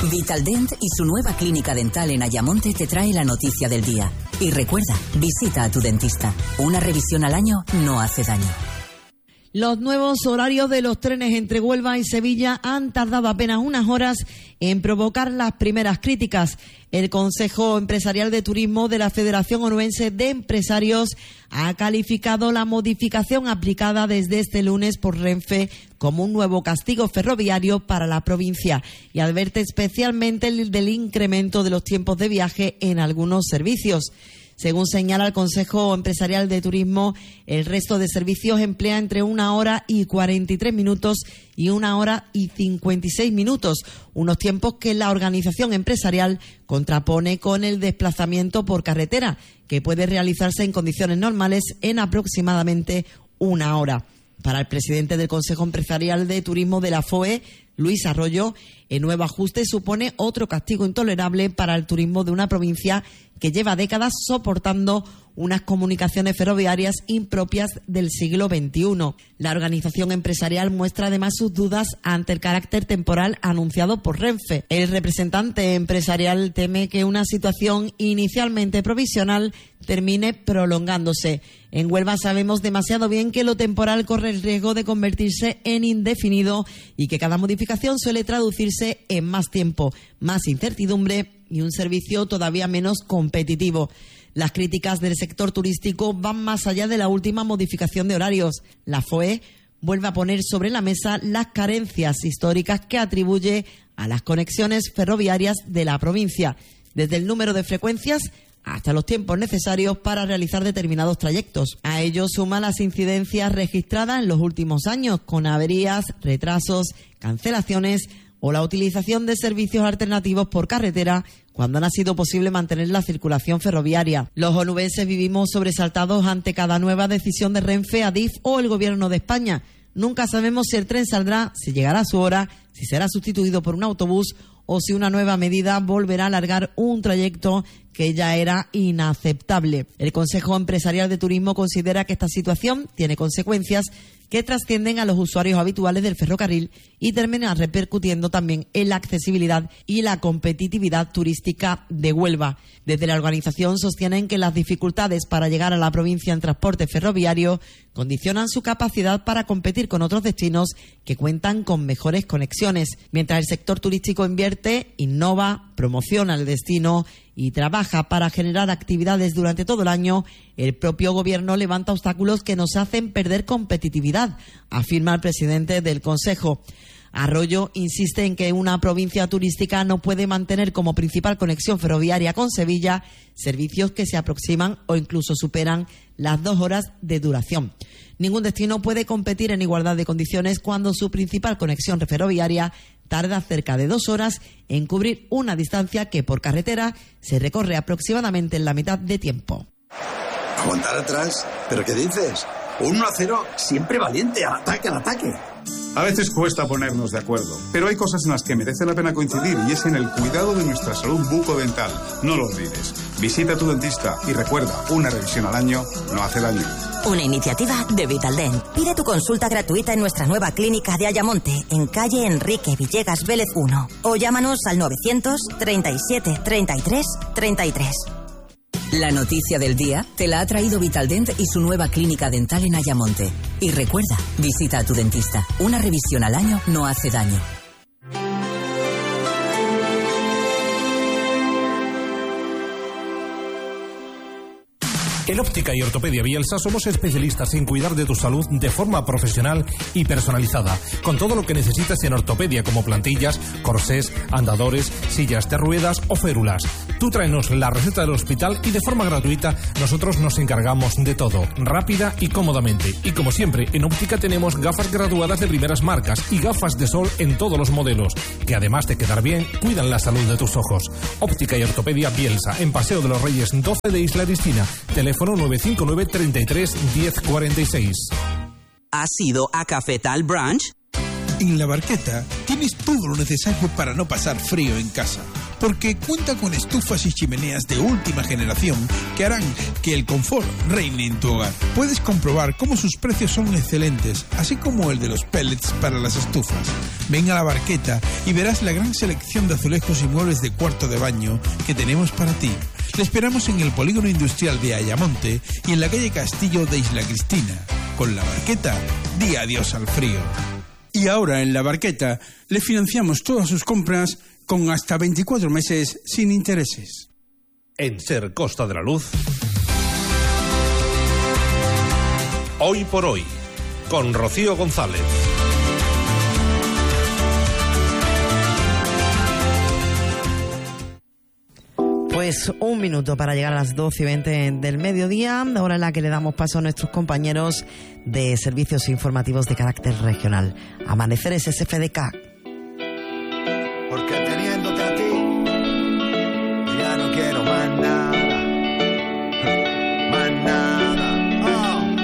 Vitaldent y su nueva clínica dental en Ayamonte te trae la noticia del día. Y recuerda, visita a tu dentista. Una revisión al año no hace daño. Los nuevos horarios de los trenes entre Huelva y Sevilla han tardado apenas unas horas en provocar las primeras críticas. El Consejo Empresarial de Turismo de la Federación Onubense de Empresarios ha calificado la modificación aplicada desde este lunes por Renfe como un nuevo castigo ferroviario para la provincia y advierte especialmente del incremento de los tiempos de viaje en algunos servicios. Según señala el Consejo Empresarial de Turismo, el resto de servicios emplea entre 1 hora y 43 minutos y 1 hora y 56 minutos, unos tiempos que la organización empresarial contrapone con el desplazamiento por carretera, que puede realizarse en condiciones normales en aproximadamente 1 hora. Para el presidente del Consejo Empresarial de Turismo de la FOE, Luis Arroyo, el nuevo ajuste supone otro castigo intolerable para el turismo de una provincia que lleva décadas soportando unas comunicaciones ferroviarias impropias del siglo XXI. La organización empresarial muestra además sus dudas ante el carácter temporal anunciado por Renfe. El representante empresarial teme que una situación inicialmente provisional termine prolongándose. En Huelva sabemos demasiado bien que lo temporal corre el riesgo de convertirse en indefinido y que cada modificación suele traducirse en más tiempo, más incertidumbre y un servicio todavía menos competitivo. Las críticas del sector turístico van más allá de la última modificación de horarios. La FOE vuelve a poner sobre la mesa las carencias históricas que atribuye a las conexiones ferroviarias de la provincia, desde el número de frecuencias hasta los tiempos necesarios para realizar determinados trayectos. A ello suma las incidencias registradas en los últimos años, con averías, retrasos, cancelaciones o la utilización de servicios alternativos por carretera cuando no ha sido posible mantener la circulación ferroviaria. Los onubenses vivimos sobresaltados ante cada nueva decisión de Renfe, Adif o el Gobierno de España. Nunca sabemos si el tren saldrá, si llegará a su hora, si será sustituido por un autobús o si una nueva medida volverá a alargar un trayecto que ya era inaceptable. El Consejo Empresarial de Turismo considera que esta situación tiene consecuencias que trascienden a los usuarios habituales del ferrocarril y termina repercutiendo también en la accesibilidad y la competitividad turística de Huelva. Desde la organización sostienen que las dificultades para llegar a la provincia en transporte ferroviario condicionan su capacidad para competir con otros destinos que cuentan con mejores conexiones. Mientras el sector turístico invierte, innova, promociona el destino y trabaja para generar actividades durante todo el año, el propio gobierno levanta obstáculos que nos hacen perder competitividad, afirma el presidente del Consejo. Arroyo insiste en que una provincia turística no puede mantener como principal conexión ferroviaria con Sevilla servicios que se aproximan o incluso superan las 2 horas de duración. Ningún destino puede competir en igualdad de condiciones cuando su principal conexión ferroviaria tarda cerca de 2 horas en cubrir una distancia que por carretera se recorre aproximadamente en la mitad de tiempo. ¿Aguantar atrás? ¿Pero qué dices? 1-0, siempre valiente, al ataque, al ataque. A veces cuesta ponernos de acuerdo, pero hay cosas en las que merece la pena coincidir y es en el cuidado de nuestra salud bucodental. No lo olvides. Visita a tu dentista y recuerda, una revisión al año no hace daño. Una iniciativa de Vitaldent. Pide tu consulta gratuita en nuestra nueva clínica de Ayamonte, en calle Enrique Villegas Vélez 1. O llámanos al 900 37 33 33. La noticia del día te la ha traído Vitaldent y su nueva clínica dental en Ayamonte. Y recuerda, visita a tu dentista. Una revisión al año no hace daño. En Óptica y Ortopedia Bielsa somos especialistas en cuidar de tu salud de forma profesional y personalizada, con todo lo que necesitas en ortopedia como plantillas, corsés, andadores, sillas de ruedas o férulas. Tú tráenos la receta del hospital y de forma gratuita nosotros nos encargamos de todo, rápida y cómodamente. Y como siempre, en Óptica tenemos gafas graduadas de primeras marcas y gafas de sol en todos los modelos, que además de quedar bien, cuidan la salud de tus ojos. Óptica y Ortopedia Bielsa, en Paseo de los Reyes 12 de Isla Cristina. Teléfono 959 33 10 46. ¿Has ido a Cafetal Brunch? En La Barqueta tienes todo lo necesario para no pasar frío en casa, porque cuenta con estufas y chimeneas de última generación que harán que el confort reine en tu hogar. Puedes comprobar cómo sus precios son excelentes, así como el de los pellets para las estufas. Ven a La Barqueta y verás la gran selección de azulejos y muebles de cuarto de baño que tenemos para ti. Le esperamos en el polígono industrial de Ayamonte y en la calle Castillo de Isla Cristina. Con La Barqueta, di adiós al frío. Y ahora en La Barqueta le financiamos todas sus compras con hasta 24 meses sin intereses. En Ser Costa de la Luz. Hoy por hoy, con Rocío González. Pues un minuto para llegar a las 12:20 del mediodía, hora en la que le damos paso a nuestros compañeros de servicios informativos de carácter regional. Amaneceres SFDK.